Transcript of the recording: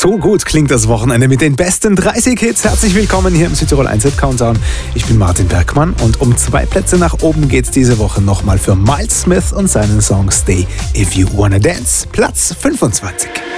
So gut klingt das Wochenende mit den besten 30 Hits. Herzlich willkommen hier im Südtirol 1 Hit Countdown. Ich bin Martin Bergmann und um 2 Plätze nach oben geht's diese Woche nochmal für Miles Smith und seinen Song Stay If You Wanna Dance, Platz 25.